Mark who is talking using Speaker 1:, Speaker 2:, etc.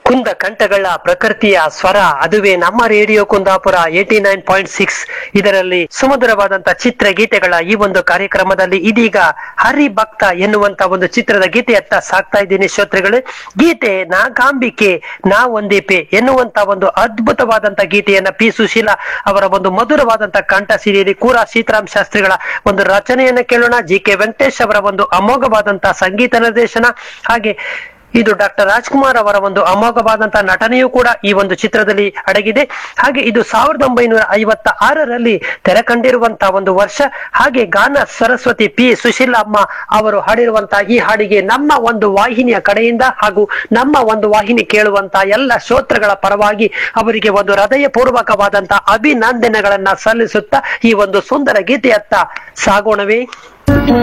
Speaker 1: ಕುಂದ ಕಂಠಗಳ ಪ್ರಕೃತಿಯ ಸ್ವರ, ಅದುವೇ ನಮ್ಮ ರೇಡಿಯೋ ಕುಂದಾಪುರ 89.6. ಇದರಲ್ಲಿ ಸುಮಧುರವಾದಂತಹ ಚಿತ್ರಗೀತೆಗಳ ಈ ಒಂದು ಕಾರ್ಯಕ್ರಮದಲ್ಲಿ ಇದೀಗ ಹರಿಭಕ್ತ ಎನ್ನುವಂತ ಒಂದು ಚಿತ್ರದ ಗೀತೆಯತ್ತ ಸಾಕ್ತಾ ಇದ್ದೀನಿ ಶ್ರೋತೃಗಳೇ. ಗೀತೆ ನಾಗಾಂಬಿಕೆ ನಾ ಒಂದೀಪೆ ಎನ್ನುವಂತ ಒಂದು ಅದ್ಭುತವಾದಂತ ಗೀತೆಯನ್ನ ಪಿ ಸುಶೀಲಾ ಅವರ ಒಂದು ಮಧುರವಾದಂತ ಕಂಠ ಸಿರಿಯಲ್ಲಿ ಕೂರಾ ಸೀತಾರಾಮ್ ಶಾಸ್ತ್ರಿಗಳ ಒಂದು ರಚನೆಯನ್ನ ಕೇಳೋಣ. ಜಿ ಕೆ ವೆಂಕಟೇಶ್ ಅವರ ಒಂದು ಅಮೋಘವಾದಂತಹ ಸಂಗೀತ ನಿರ್ದೇಶನ, ಹಾಗೆ ಇದು ಡಾಕ್ಟರ್ ರಾಜ್ಕುಮಾರ್ ಅವರ ಒಂದು ಅಮೋಘವಾದಂತಹ ನಟನೆಯೂ ಕೂಡ ಈ ಒಂದು ಚಿತ್ರದಲ್ಲಿ ಅಡಗಿದೆ. ಹಾಗೆ ಇದು 1956ರಲ್ಲಿ ತೆರೆ ಕಂಡಿರುವಂತಹ ಒಂದು ವರ್ಷ. ಹಾಗೆ ಗಾನ ಸರಸ್ವತಿ ಪಿ ಸುಶೀಲಾ ಅಮ್ಮ ಅವರು ಹಾಡಿರುವಂತಹ ಈ ಹಾಡಿಗೆ ನಮ್ಮ ಒಂದು ವಾಹಿನಿಯ ಕಡೆಯಿಂದ ಹಾಗೂ ನಮ್ಮ ಒಂದು ವಾಹಿನಿ ಕೇಳುವಂತಹ ಎಲ್ಲ ಶ್ರೋತೃಗಳ ಪರವಾಗಿ ಅವರಿಗೆ ಒಂದು ಹೃದಯ ಪೂರ್ವಕವಾದಂತಹ ಅಭಿನಂದನೆಗಳನ್ನ ಸಲ್ಲಿಸುತ್ತಾ ಈ ಒಂದು ಸುಂದರ ಗೀತೆಯತ್ತ ಸಾಗೋಣವೇ.